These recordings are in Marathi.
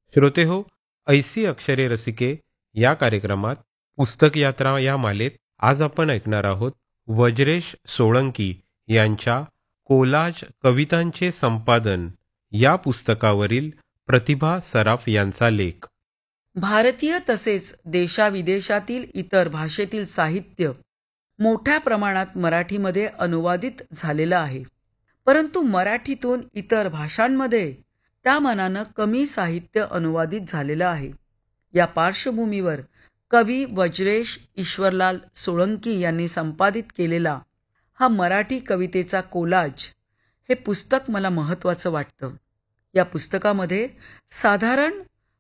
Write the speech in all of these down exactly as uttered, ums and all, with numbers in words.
श्रोते हो, ऐसी अक्षरे रसिके या कार्यक्रमात पुस्तक यात्रा या मालेत आज आपण ऐकणार आहोत वज्रेश सोळंकी यांच्या कोलाज कवितांचे संपादन या पुस्तकावरील प्रतिभा सराफ यांचा लेख. भारतीय तसेच देशाविदेशातील इतर भाषेतील साहित्य मोठ्या प्रमाणात मराठीमध्ये अनुवादित झालेलं आहे, परंतु मराठीतून इतर भाषांमध्ये त्या मानानं कमी साहित्य अनुवादित झालेलं आहे. या पार्श्वभूमीवर कवी वज्रेश ईश्वरलाल सोळंकी यांनी संपादित केलेला हा मराठी कवितेचा कोलाज हे पुस्तक मला महत्त्वाचं वाटतं. या पुस्तकामध्ये साधारण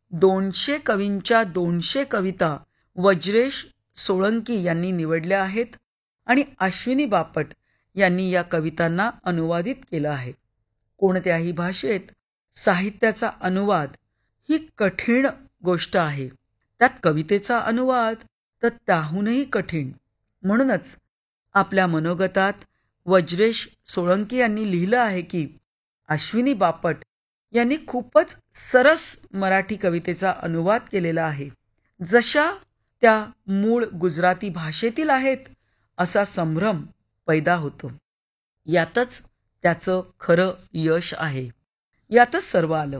दोनशे कवींच्या दोनशे कविता वज्रेश सोळंकी यांनी निवडल्या आहेत आणि अश्विनी बापट यांनी या कवितांना अनुवादित केलं आहे. कोणत्याही भाषेत साहित्याचा अनुवाद ही कठीण गोष्ट आहे, त्यात कवितेचा अनुवाद तर त्याहूनही कठीण. म्हणूनच आपल्या मनोगतात वज्रेश सोळंकी यांनी लिहिलं आहे की अश्विनी बापट यांनी खूपच सरस मराठी कवितेचा अनुवाद केलेला आहे. जशा त्या मूळ गुजराती भाषेतील आहेत असा संभ्रम पैदा होतो. यातच त्याचं खरं यश आहे. यातच सर्व आलं.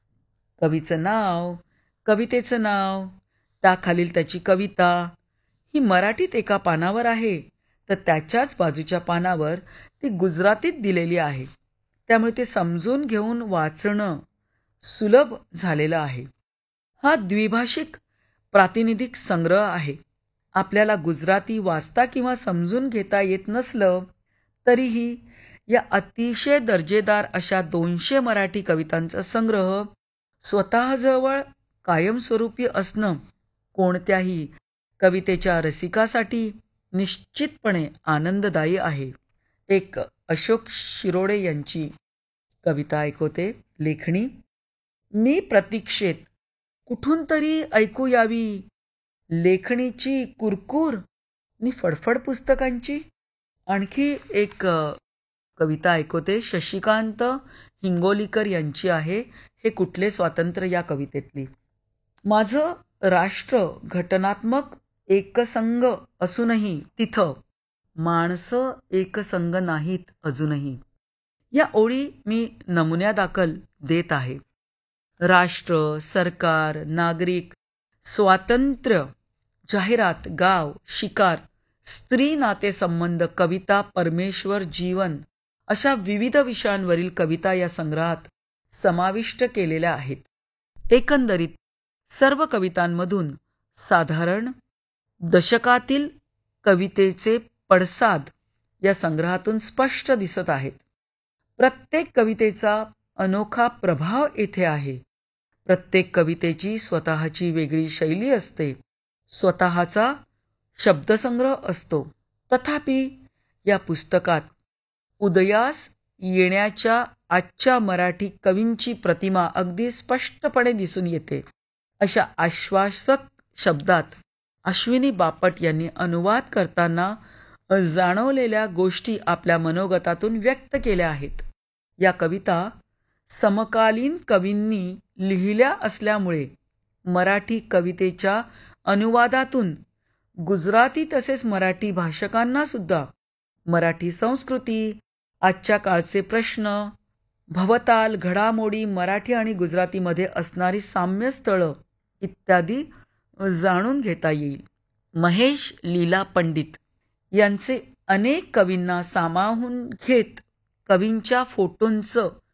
कवीचं नाव, कवितेचं नाव, त्याखालील त्याची कविता ही मराठीत एका पानावर आहे, तर त्याच्याच बाजूच्या पानावर ती गुजरातीत दिलेली आहे. त्यामुळे ते समजून घेऊन वाचणं सुलभ झालेलं आहे. हा द्विभाषिक प्रातिनिधिक संग्रह आहे. आपल्याला गुजराती वाचता किंवा समजून घेता येत नसलं तरीही या अतिशय दर्जेदार अशा दोनशे मराठी कवितांचा संग्रह स्वतःजवळ कायमस्वरूपी असणं कोणत्याही कवितेच्या रसिकासाठी निश्चितपणे आनंददायी आहे. एक अशोक शिरोडे यांची कविता ऐकवते. लेखणी. मी प्रतीक्षेत कुठून तरी ऐकू यावी लेखणीची कुरकुर नि फडफड पुस्तकांची. आणखी एक कविता ऐकवते. शशिकांत हिंगोलीकर यांची आहे. हे कुठले स्वातंत्र्य या कवितेतली. माझं राष्ट्र घटनात्मक एकसंग असूनही तिथं माणसं एकसंग नाहीत अजूनही. या ओळी मी नमुन्यादाखल देत आहे. राष्ट्र, सरकार, नागरिक, स्वातंत्र्य, जाहिरात, गाव, शिकार, स्त्री नातेसंबंध, कविता, परमेश्वर, जीवन अशा विविध विषयांवरील कविता या संग्रहात समाविष्ट केलेल्या आहेत. एकंदरीत सर्व कवितांमधून साधारण दशकातील कवितेचे पडसाद या संग्रहातून स्पष्ट दिसत आहेत. प्रत्येक कवितेचा अनोखा प्रभाव येथे आहे. प्रत्येक कवितेची स्वतःची वेगळी शैली असते, स्वतःचा शब्दसंग्रह असतो. तथापि या पुस्तकात उदयास येण्याच्या आजच्या मराठी कवींची प्रतिमा अगदी स्पष्टपणे दिसून येते. अशा आश्वासक शब्दात अश्विनी बापट यांनी अनुवाद करताना जाणवलेल्या गोष्टी आपल्या मनोगतातून व्यक्त केल्या आहेत. या कविता समकालीन कवींनी लिहिल्या असल्यामुळे मराठी कवितेच्या अनुवादातून गुजराती तसेच मराठी भाषकांना सुद्धा मराठी संस्कृती, आजच्या काळचे प्रश्न, भवताल, घडामोडी, मराठी आणि गुजरातीमध्ये असणारी साम्यस्थळं इत्यादी जाणून घेता येईल. महेश लीला पंडित यांचे अनेक कवींना सामावून घेत कवींच्या फोटोंचं